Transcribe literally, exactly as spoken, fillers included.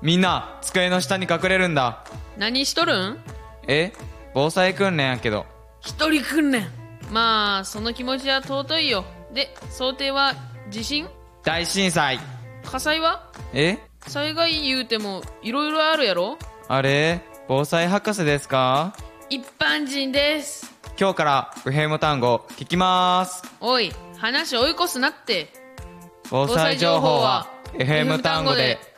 みんな机の下に隠れるんだ。 何しとるん？ え防災訓練やけど。 一人訓練。まあその気持ちは尊いよ。で、想定は地震？ 大震災。 火災は？ え災害言うてもいろいろあるやろ。 あれ防災博士ですか？ 一般人です。 今日からウヘム単語聞きまーす。 おい、話追い越すなって。 防災情報は エフエム 単語で。